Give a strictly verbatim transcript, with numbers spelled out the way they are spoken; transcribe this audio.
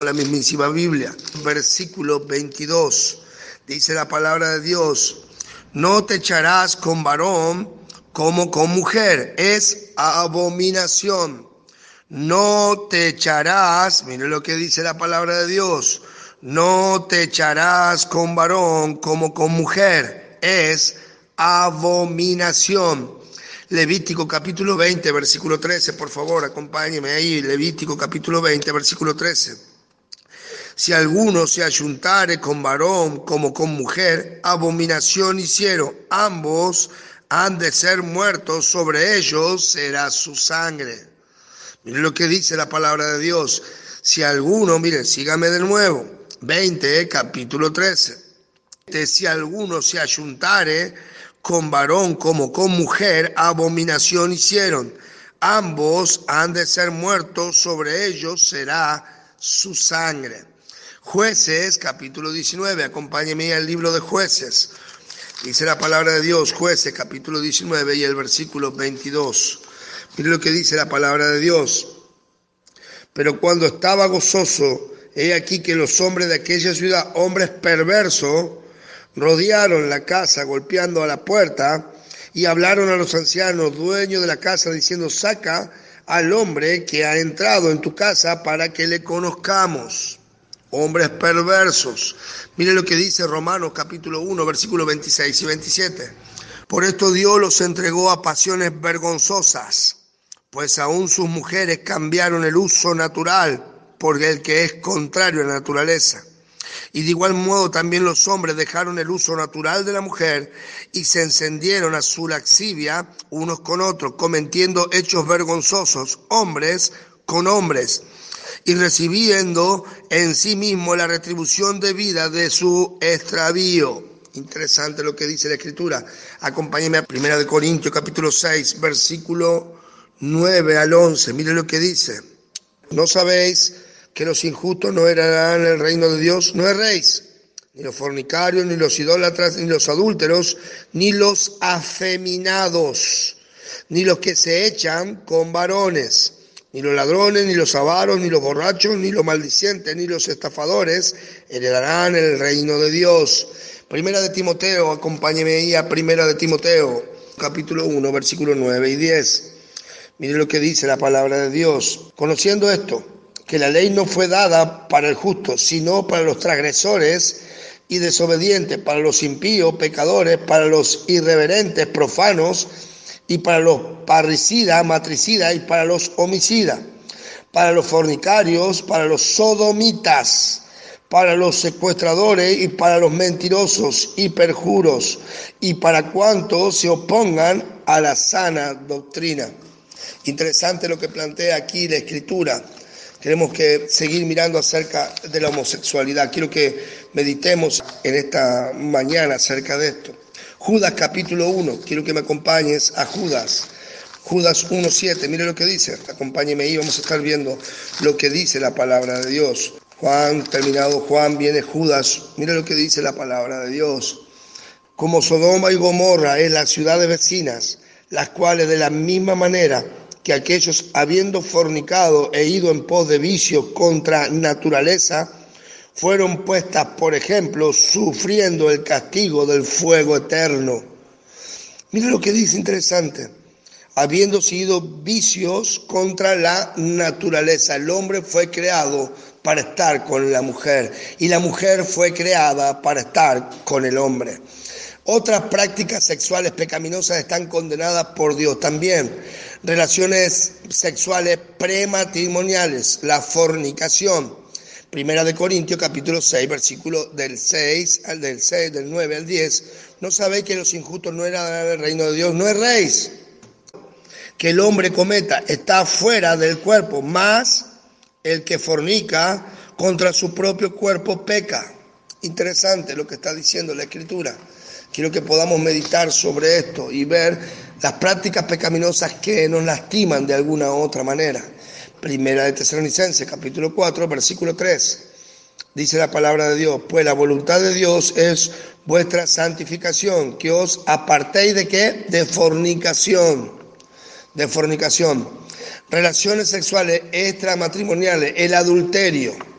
La mismísima Biblia, versículo veintidós, dice la palabra de Dios: no te echarás con varón como con mujer, es abominación. No te echarás, mire lo que dice la palabra de Dios, no te echarás con varón como con mujer, es abominación. Levítico capítulo veinte, versículo trece, por favor, acompáñeme ahí. Levítico capítulo veinte, versículo trece. Si alguno se ayuntare con varón como con mujer, abominación hicieron, ambos han de ser muertos, sobre ellos será su sangre. Miren lo que dice la palabra de Dios. Si alguno, miren, sígame de nuevo, veinte, capítulo trece. Si alguno se ayuntare con varón como con mujer, abominación hicieron, ambos han de ser muertos, sobre ellos será su sangre. Jueces, capítulo diecinueve, acompáñeme al libro de Jueces. Dice la palabra de Dios, Jueces, capítulo diecinueve y el versículo veintidós. Mire lo que dice la palabra de Dios. Pero cuando estaba gozoso, he aquí que los hombres de aquella ciudad, hombres perversos, rodearon la casa golpeando a la puerta y hablaron a los ancianos, dueños de la casa, diciendo: saca al hombre que ha entrado en tu casa para que le conozcamos. Hombres perversos. Mire lo que dice Romanos capítulo uno, versículos veintiséis y veintisiete. Por esto Dios los entregó a pasiones vergonzosas, pues aún sus mujeres cambiaron el uso natural por el que es contrario a la naturaleza. Y de igual modo también los hombres dejaron el uso natural de la mujer y se encendieron a su lascivia unos con otros, cometiendo hechos vergonzosos, hombres con hombres, y recibiendo en sí mismo la retribución debida de su extravío. Interesante lo que dice la Escritura. Acompáñenme a primera de Corintios capítulo seis, versículo nueve al once. Mire lo que dice. ¿No sabéis que los injustos no heredarán el reino de Dios? No erréis, ni los fornicarios, ni los idólatras, ni los adúlteros, ni los afeminados, ni los que se echan con varones, ni los ladrones, ni los avaros, ni los borrachos, ni los maldicientes, ni los estafadores heredarán el reino de Dios. Primera de Timoteo, acompáñeme ahí a Primera de Timoteo, capítulo uno, versículos nueve y diez. Mire lo que dice la palabra de Dios. Conociendo esto, que la ley no fue dada para el justo, sino para los transgresores y desobedientes, para los impíos, pecadores, para los irreverentes, profanos, y para los parricidas, matricidas, y para los homicidas, para los fornicarios, para los sodomitas, para los secuestradores y para los mentirosos y perjuros, y para cuantos se opongan a la sana doctrina. Interesante lo que plantea aquí la Escritura. Tenemos que seguir mirando acerca de la homosexualidad. Quiero que meditemos en esta mañana acerca de esto. Judas capítulo uno, quiero que me acompañes a Judas. Judas uno siete, mire lo que dice. Acompáñeme ahí, vamos a estar viendo lo que dice la palabra de Dios. Juan, terminado Juan, viene Judas. Mire lo que dice la palabra de Dios. Como Sodoma y Gomorra es las ciudades vecinas, las cuales de la misma manera que aquellos, habiendo fornicado e ido en pos de vicios contra naturaleza, fueron puestas, por ejemplo, sufriendo el castigo del fuego eterno. Mire lo que dice interesante. Habiendo sido vicios contra la naturaleza. El hombre fue creado para estar con la mujer y la mujer fue creada para estar con el hombre. Otras prácticas sexuales pecaminosas están condenadas por Dios también. Relaciones sexuales prematrimoniales, la fornicación. Primera de Corintios capítulo seis, versículo del seis al del seis, del nueve al diez. ¿No sabéis que los injustos no heredarán el reino de Dios? No erréis. Que el hombre cometa está fuera del cuerpo, más el que fornica contra su propio cuerpo peca. Interesante lo que está diciendo la Escritura. Quiero que podamos meditar sobre esto y ver las prácticas pecaminosas que nos lastiman de alguna u otra manera. Primera de Tesalonicenses, capítulo cuatro, versículo tres. Dice la palabra de Dios: pues la voluntad de Dios es vuestra santificación, que os apartéis de ¿qué? De fornicación. De fornicación. Relaciones sexuales extramatrimoniales, el adulterio.